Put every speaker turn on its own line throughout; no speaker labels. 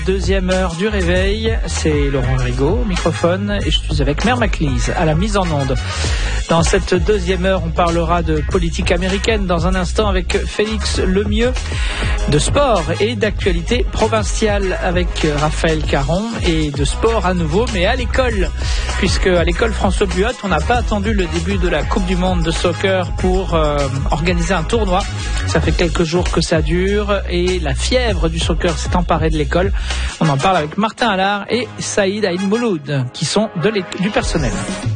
Deuxième heure du réveil, c'est Laurent Rigaud au microphone et je suis avec Mère Maclise à la mise en onde. Dans cette deuxième heure, on parlera de politique américaine dans un instant avec Félix Lemieux, de sport et d'actualité provinciale avec Raphaël Caron et de sport à nouveau, mais à l'école, puisque à l'école François Buot, on n'a pas attendu le début de la Coupe du Monde de soccer pour organiser un tournoi. Ça fait quelques jours que ça dure et la fièvre du soccer s'est emparée de l'école. On en parle avec Martin Allard et Saïd Aïd Mouloud, qui sont du personnel.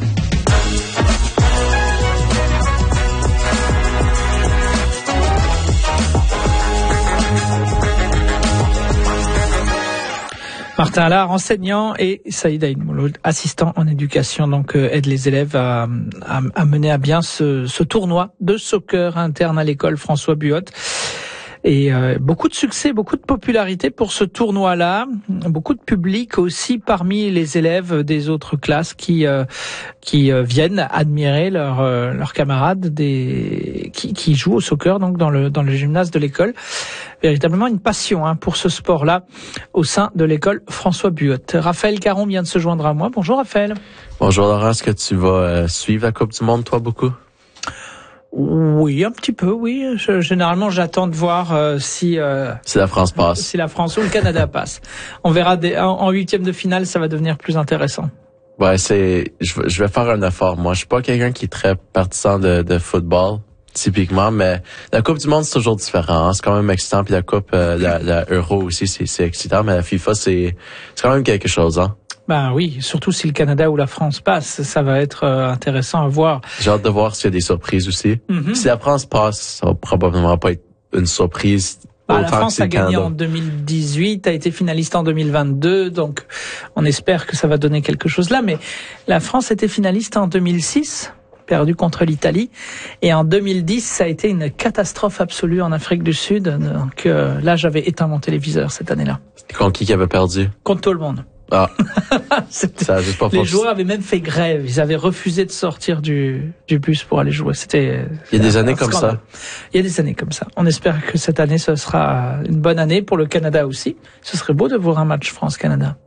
Martin Allard, enseignant, et Saïd Aïd Mouloud, assistant en éducation, donc aide les élèves à mener à bien ce tournoi de soccer interne à l'école François Buot. Et beaucoup de succès, beaucoup de popularité pour ce tournoi-là, beaucoup de public aussi parmi les élèves des autres classes qui viennent admirer leurs camarades qui jouent au soccer donc dans le gymnase de l'école. Véritablement une passion pour ce sport-là au sein de l'école François Buot. Raphaël Caron vient de se joindre à moi. Bonjour Raphaël.
Bonjour Laurent, est-ce que tu vas suivre la Coupe du Monde toi beaucoup?
Oui, un petit peu, oui. Généralement, j'attends de voir si
la France passe.
Si la France ou le Canada passe. On verra en huitième de finale, ça va devenir plus intéressant.
Ouais, je vais faire un effort. Moi, je suis pas quelqu'un qui est très partisan de football, typiquement, mais la Coupe du Monde, c'est toujours différent. C'est quand même excitant. Puis la Coupe, la Euro aussi, c'est excitant. Mais la FIFA, c'est quand même quelque chose, hein.
Ben oui, surtout si le Canada ou la France passe, ça va être intéressant à voir.
J'ai hâte de voir s'il y a des surprises aussi. Mm-hmm. Si la France passe, ça va probablement pas être une surprise.
La France a gagné en 2018, a été finaliste en 2022, donc on espère que ça va donner quelque chose là. Mais la France était finaliste en 2006, perdu contre l'Italie, et en 2010, ça a été une catastrophe absolue en Afrique du Sud. Donc là, j'avais éteint mon téléviseur cette année-là.
C'était contre qui avait perdu?
Contre tout le monde.
Ah. Ça a juste pas
les joueurs avaient même fait grève. Ils avaient refusé de sortir du bus pour aller jouer. Il
y a des années comme ça.
Il y a des années comme ça. On espère que cette année, ce sera une bonne année pour le Canada aussi. Ce serait beau de voir un match France-Canada.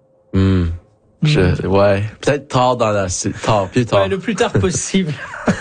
Ouais. Peut-être plus tard.
Ouais, le plus tard possible.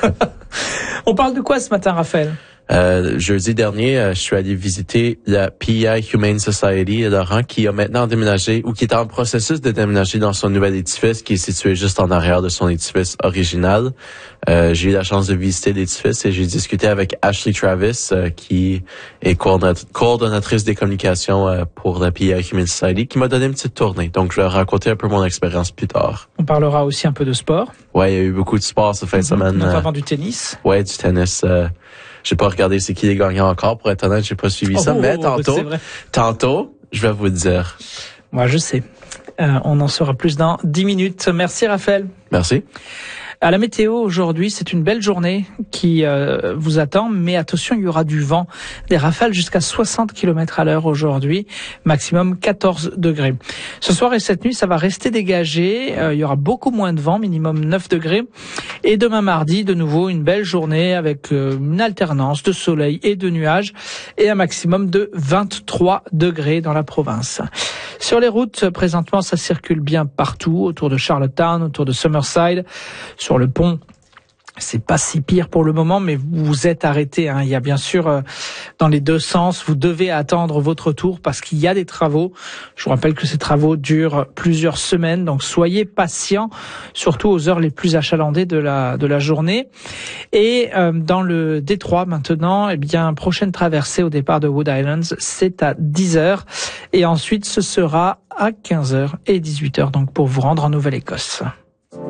On parle de quoi ce matin, Raphaël?
Jeudi dernier, je suis allé visiter la PEI Humane Society à Laurent, qui a maintenant déménagé ou qui est en processus de déménager dans son nouvel édifice qui est situé juste en arrière de son édifice original. J'ai eu la chance de visiter l'édifice et j'ai discuté avec Ashley Travis, qui est coordonnatrice des communications pour la PEI Humane Society, qui m'a donné une petite tournée. Donc, je vais raconter un peu mon expérience plus tard.
On parlera aussi un peu de sport.
Ouais, il y a eu beaucoup de sport cette fin de semaine.
Notamment du tennis.
Ouais, du tennis. J'ai pas regardé c'est qui les gagnants encore, pour être honnête, j'ai pas suivi ça, mais tantôt, je vais vous dire.
Moi, je sais. On en saura plus dans 10 minutes. Merci, Raphaël.
Merci.
À la météo, aujourd'hui, c'est une belle journée qui vous attend, mais attention, il y aura du vent, des rafales jusqu'à 60 km à l'heure aujourd'hui, maximum 14 degrés. Ce soir et cette nuit, ça va rester dégagé, il y aura beaucoup moins de vent, minimum 9 degrés. Et demain mardi, de nouveau, une belle journée avec une alternance de soleil et de nuages et un maximum de 23 degrés dans la province. Sur les routes, présentement, ça circule bien partout, autour de Charlottetown, autour de Summerside. Sur le pont, c'est pas si pire pour le moment, mais vous êtes arrêté. Il y a bien sûr dans les deux sens, vous devez attendre votre tour parce qu'il y a des travaux. Je vous rappelle que ces travaux durent plusieurs semaines, donc soyez patients, surtout aux heures les plus achalandées de la journée. Et dans le Détroit maintenant, prochaine traversée au départ de Wood Islands, c'est à 10h et ensuite ce sera à 15h et 18h, donc pour vous rendre en Nouvelle-Écosse.